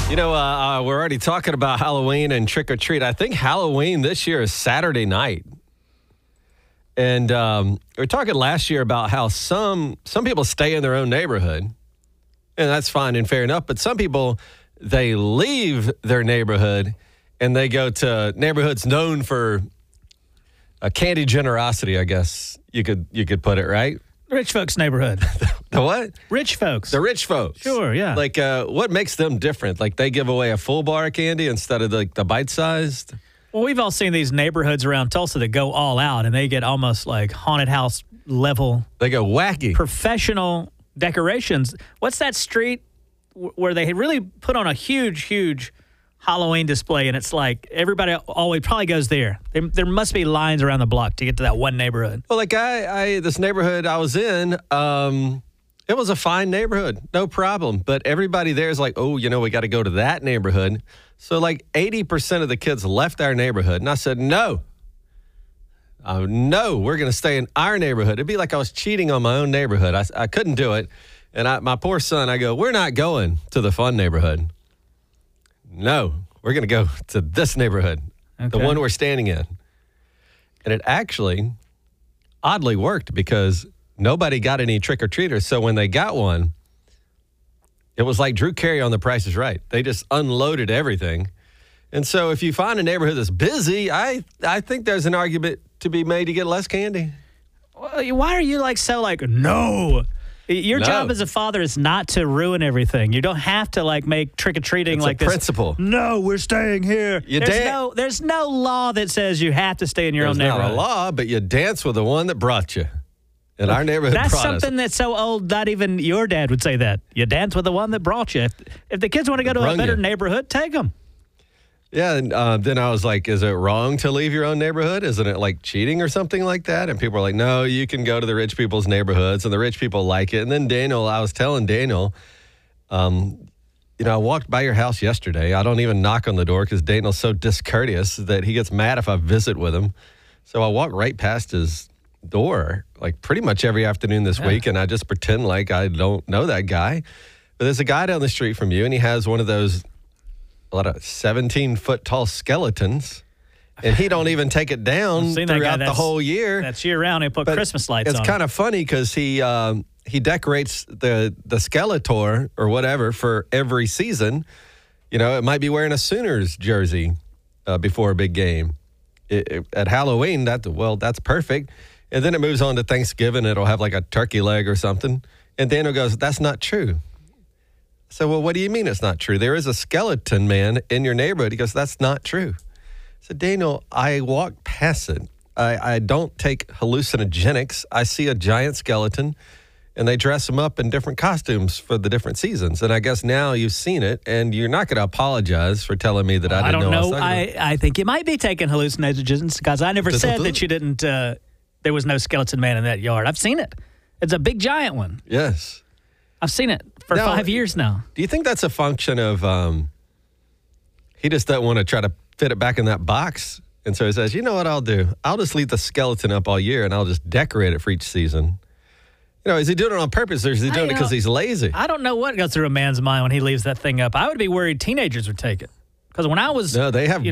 We're already talking about Halloween and trick or treat. I think Halloween this year is Saturday night. And we were talking last year about how some people stay in their own neighborhood, and that's fine and fair enough. But some people, they leave their neighborhood and they go to neighborhoods known for a candy generosity, I guess you could put it, right? Rich folks' neighborhood. The what? Rich folks. The rich folks. Sure, yeah. Like, what makes them different? Like, they give away a full bar of candy instead of the bite-sized? Well, we've all seen these neighborhoods around Tulsa that go all out, and they get almost like haunted house level. They go wacky. Professional decorations. What's that street where they really put on a huge Halloween display, and it's like everybody always probably goes there. There must be lines around the block to get to that one neighborhood. Well, like this neighborhood I was in, it was a fine neighborhood, no problem. But everybody there is like, oh, we got to go to that neighborhood. So like 80% of the kids left our neighborhood. And I said, no, we're going to stay in our neighborhood. It'd be like I was cheating on my own neighborhood. I couldn't do it. And my poor son, I go, we're not going to the fun neighborhood. No, we're going to go to this neighborhood, the one we're standing in. And it actually oddly worked because nobody got any trick-or-treaters. So when they got one, it was like Drew Carey on The Price is Right. They just unloaded everything. And so if you find a neighborhood that's busy, I think there's an argument to be made to get less candy. Why are you no? Your job as a father is not to ruin everything. You don't have to make trick-or-treating like this. It's a principle. No, we're staying here. There's no law that says you have to stay in your own neighborhood. There's not a law, but you dance with the one that brought you. And our neighborhood That's brought us. something that's so old, not even your dad would say that. You dance with the one that brought you. If the kids want to go to a better neighborhood, take them. Yeah, and then I was like, is it wrong to leave your own neighborhood? Isn't it like cheating or something like that? And people were like, no, you can go to the rich people's neighborhoods, and the rich people like it. And then I was telling Daniel, I walked by your house yesterday. I don't even knock on the door because Daniel's so discourteous that he gets mad if I visit with him. So I walk right past his door like pretty much every afternoon this week, and I just pretend like I don't know that guy. But there's a guy down the street from you, and he has one of those a lot of 17-foot tall skeletons, and he don't even take it down throughout the whole year. That's year-round. He put Christmas lights on it. It's kind of funny because he decorates the Skeletor or whatever for every season. It might be wearing a Sooners jersey before a big game. At Halloween, that's perfect. And then it moves on to Thanksgiving. It'll have like a turkey leg or something. And Daniel goes, that's not true. So, well, what do you mean it's not true? There is a skeleton man in your neighborhood. He goes, that's not true. So, Daniel, I walk past it. I don't take hallucinogenics. I see a giant skeleton, and they dress them up in different costumes for the different seasons. And I guess now you've seen it, and you're not going to apologize for telling me that I didn't know. I think you might be taking hallucinogens because I never said that you didn't. There was no skeleton man in that yard. I've seen it. It's a big, giant one. Yes. I've seen it for 5 years now. Do you think that's a function of he just doesn't want to try to fit it back in that box? And so he says, you know what I'll do? I'll just leave the skeleton up all year, and I'll just decorate it for each season. Is he doing it on purpose, or is he doing it because he's lazy? I don't know what goes through a man's mind when he leaves that thing up. I would be worried teenagers would take it. Because when I was... No, they have